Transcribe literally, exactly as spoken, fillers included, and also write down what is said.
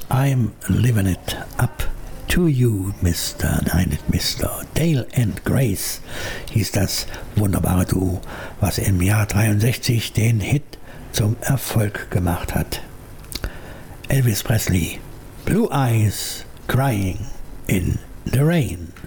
I'm Living It Up to You, Mister Nein, nicht Mister Dale and Grace hieß das wunderbare Duo, was im Jahr dreiundsechzig den Hit zum Erfolg gemacht hat. Elvis Presley, Blue Eyes Crying in the Rain.